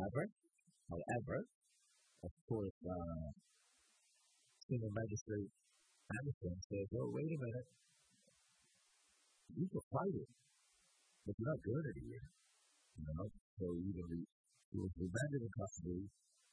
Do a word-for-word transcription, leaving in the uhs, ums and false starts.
However, however, of course, uh, Senior Magistrate Anderson says, "Oh, wait a minute, you can fight it, but you're not doing it here." You know, so either he, he was remanded in custody